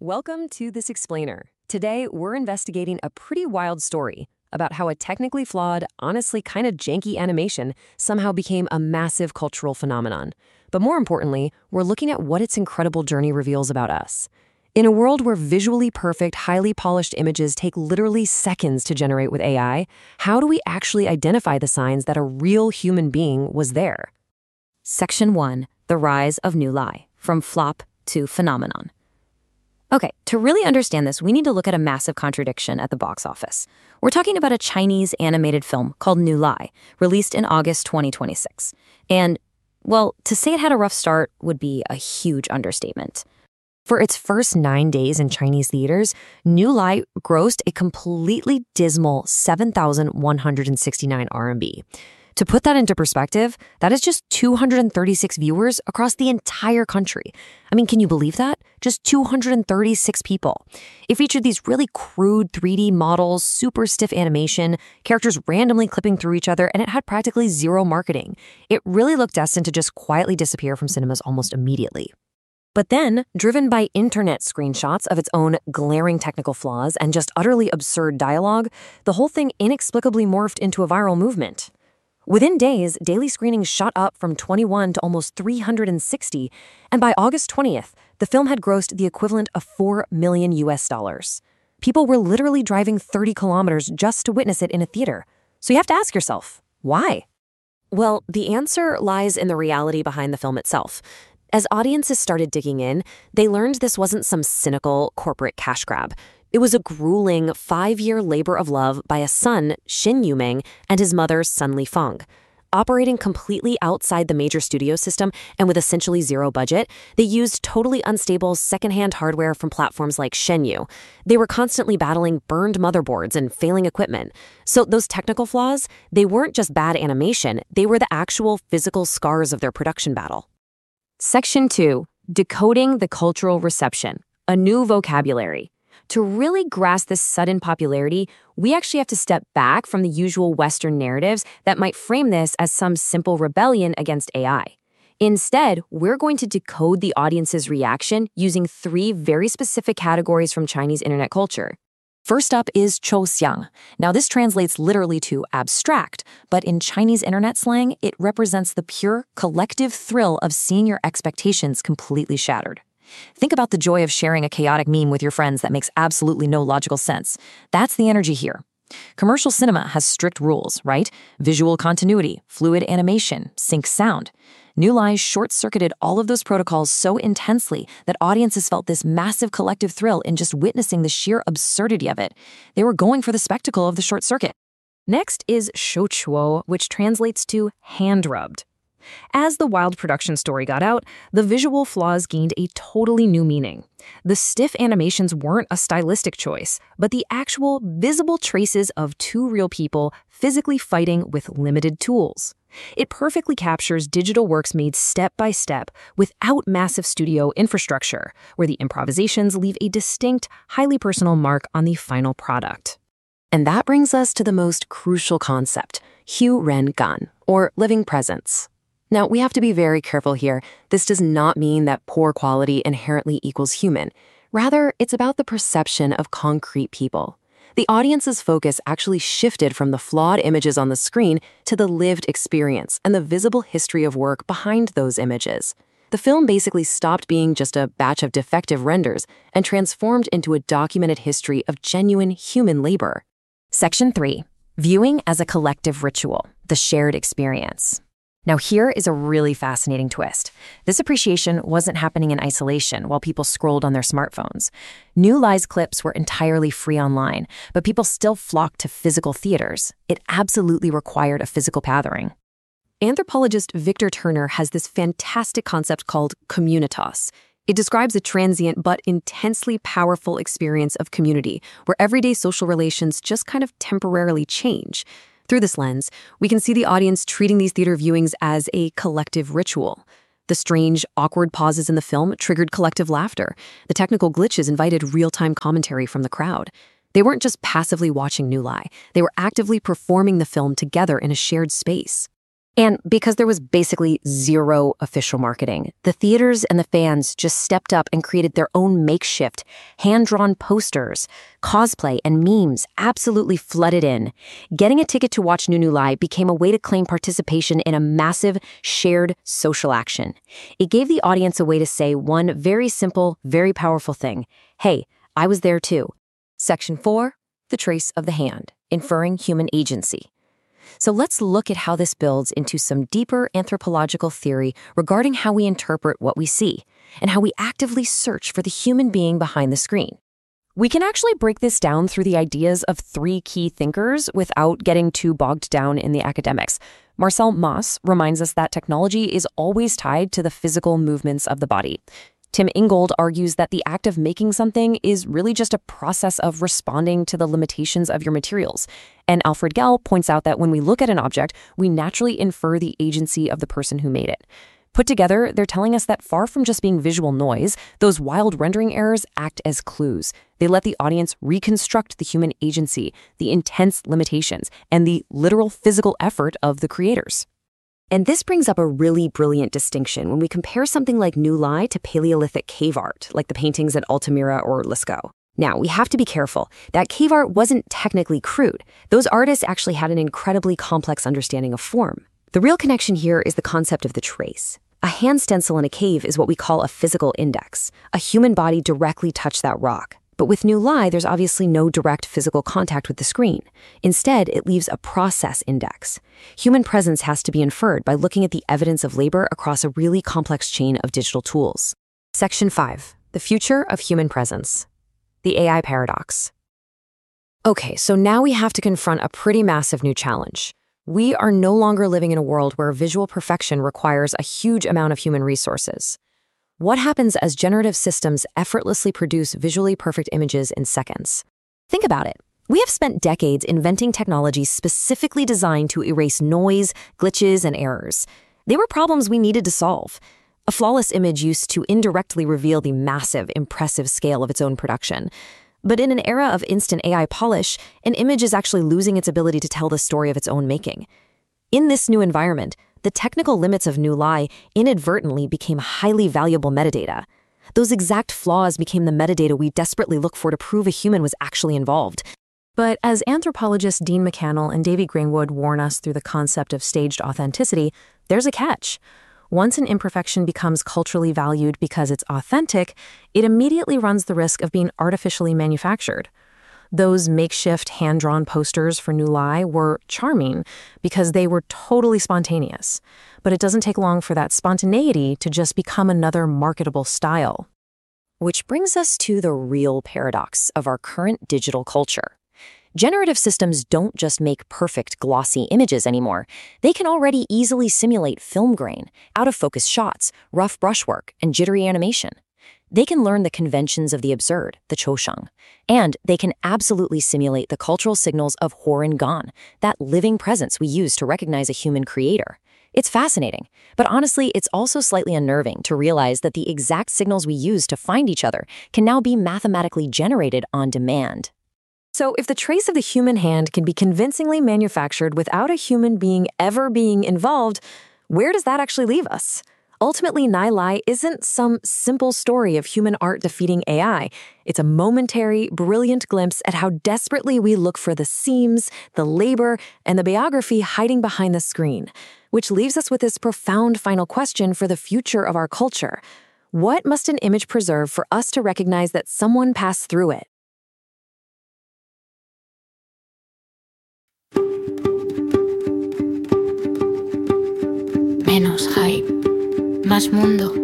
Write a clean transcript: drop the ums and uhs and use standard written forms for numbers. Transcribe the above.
Welcome to This Explainer. Today, we're investigating a pretty wild story about how a technically flawed, honestly kind of janky animation somehow became a massive cultural phenomenon. But more importantly, we're looking at what its incredible journey reveals about us. In a world where visually perfect, highly polished images take literally seconds to generate with AI, how do we actually identify the signs that a real human being was there? Section 1, The Rise of New Lie, From Flop to Phenomenon. Okay, to really understand this, we need to look at a massive contradiction at the box office. We're talking about a Chinese animated film called New Lie, released in August 2026. And, well, to say it had a rough start would be a huge understatement. For its first 9 days in Chinese theaters, New Lie grossed a completely dismal 7,169 RMB. To put that into perspective, that is just 236 viewers across the entire country. I mean, can you believe that? Just 236 people. It featured these really crude 3D models, super stiff animation, characters randomly clipping through each other, and it had practically zero marketing. It really looked destined to just quietly disappear from cinemas almost immediately. But then, driven by internet screenshots of its own glaring technical flaws and just utterly absurd dialogue, the whole thing inexplicably morphed into a viral movement. Within days, daily screenings shot up from 21 to almost 360, and by August 20th, the film had grossed the equivalent of $4 million US. People were literally driving 30 kilometers just to witness it in a theater. So you have to ask yourself, why? Well, the answer lies in the reality behind the film itself. As audiences started digging in, they learned this wasn't some cynical corporate cash grab. It was a grueling 5-year labor of love by a son, Shin Yuming, and his mother, Sun Lifeng. Operating completely outside the major studio system and with essentially zero budget, they used totally unstable secondhand hardware from platforms like Shenyu. They were constantly battling burned motherboards and failing equipment. So those technical flaws, they weren't just bad animation, they were the actual physical scars of their production battle. Section 2, Decoding the Cultural Reception, a New Vocabulary. To really grasp this sudden popularity, we actually have to step back from the usual Western narratives that might frame this as some simple rebellion against AI. Instead, we're going to decode the audience's reaction using 3 very specific categories from Chinese internet culture. First up is chouxiang. Now, this translates literally to abstract, but in Chinese internet slang, it represents the pure, collective thrill of seeing your expectations completely shattered. Think about the joy of sharing a chaotic meme with your friends that makes absolutely no logical sense. That's the energy here. Commercial cinema has strict rules, right? Visual continuity, fluid animation, sync sound. New Lie short-circuited all of those protocols so intensely that audiences felt this massive collective thrill in just witnessing the sheer absurdity of it. They were going for the spectacle of the short circuit. Next is shouchuo, which translates to hand-rubbed. As the wild production story got out, the visual flaws gained a totally new meaning. The stiff animations weren't a stylistic choice, but the actual visible traces of 2 real people physically fighting with limited tools. It perfectly captures digital works made step by step without massive studio infrastructure, where the improvisations leave a distinct, highly personal mark on the final product. And that brings us to the most crucial concept, Hu Ren Gan, or living presence. Now, we have to be very careful here. This does not mean that poor quality inherently equals human. Rather, it's about the perception of concrete people. The audience's focus actually shifted from the flawed images on the screen to the lived experience and the visible history of work behind those images. The film basically stopped being just a batch of defective renders and transformed into a documented history of genuine human labor. Section 3, Viewing as a Collective Ritual, the Shared Experience. Now here is a really fascinating twist. This appreciation wasn't happening in isolation while people scrolled on their smartphones. New Lie's clips were entirely free online, but people still flocked to physical theaters. It absolutely required a physical gathering. Anthropologist Victor Turner has this fantastic concept called communitas. It describes a transient but intensely powerful experience of community, where everyday social relations just kind of temporarily change. Through this lens, we can see the audience treating these theater viewings as a collective ritual. The strange, awkward pauses in the film triggered collective laughter. The technical glitches invited real-time commentary from the crowd. They weren't just passively watching New Lie. They were actively performing the film together in a shared space. And because there was basically zero official marketing, the theaters and the fans just stepped up and created their own makeshift, hand-drawn posters. Cosplay and memes absolutely flooded in. Getting a ticket to watch Nunu Lai became a way to claim participation in a massive, shared social action. It gave the audience a way to say one very simple, very powerful thing. Hey, I was there too. Section 4, the trace of the hand, inferring human agency. So let's look at how this builds into some deeper anthropological theory regarding how we interpret what we see and how we actively search for the human being behind the screen. We can actually break this down through the ideas of 3 key thinkers without getting too bogged down in the academics. Marcel Mauss reminds us that technology is always tied to the physical movements of the body. Tim Ingold argues that the act of making something is really just a process of responding to the limitations of your materials. And Alfred Gell points out that when we look at an object, we naturally infer the agency of the person who made it. Put together, they're telling us that far from just being visual noise, those wild rendering errors act as clues. They let the audience reconstruct the human agency, the intense limitations, and the literal physical effort of the creators. And this brings up a really brilliant distinction when we compare something like Nu Lai to Paleolithic cave art, like the paintings at Altamira or Lascaux. Now, we have to be careful. That cave art wasn't technically crude. Those artists actually had an incredibly complex understanding of form. The real connection here is the concept of the trace. A hand stencil in a cave is what we call a physical index. A human body directly touched that rock. But with Nu Lai, there's obviously no direct physical contact with the screen. Instead, it leaves a process index. Human presence has to be inferred by looking at the evidence of labor across a really complex chain of digital tools. Section 5, the future of human presence. The AI paradox. Okay, so now we have to confront a pretty massive new challenge. We are no longer living in a world where visual perfection requires a huge amount of human resources. What happens as generative systems effortlessly produce visually perfect images in seconds? Think about it. We have spent decades inventing technologies specifically designed to erase noise, glitches, and errors. They were problems we needed to solve. A flawless image used to indirectly reveal the massive, impressive scale of its own production. But in an era of instant AI polish, an image is actually losing its ability to tell the story of its own making. In this new environment, the technical limits of Nu Lai inadvertently became highly valuable metadata. Those exact flaws became the metadata we desperately look for to prove a human was actually involved. But as anthropologists Dean McCannell and Davy Greenwood warn us through the concept of staged authenticity, there's a catch. Once an imperfection becomes culturally valued because it's authentic, it immediately runs the risk of being artificially manufactured. Those makeshift hand-drawn posters for Nu Lai were charming because they were totally spontaneous. But it doesn't take long for that spontaneity to just become another marketable style. Which brings us to the real paradox of our current digital culture. Generative systems don't just make perfect, glossy images anymore. They can already easily simulate film grain, out-of-focus shots, rough brushwork, and jittery animation. They can learn the conventions of the absurd, the Choshang, and they can absolutely simulate the cultural signals of Horan Gan, that living presence we use to recognize a human creator. It's fascinating, but honestly, it's also slightly unnerving to realize that the exact signals we use to find each other can now be mathematically generated on demand. So if the trace of the human hand can be convincingly manufactured without a human being ever being involved, where does that actually leave us? Ultimately, Nu Lai isn't some simple story of human art defeating AI. It's a momentary, brilliant glimpse at how desperately we look for the seams, the labor, and the biography hiding behind the screen, which leaves us with this profound final question for the future of our culture. What must an image preserve for us to recognize that someone passed through it? Menos hype, más mundo.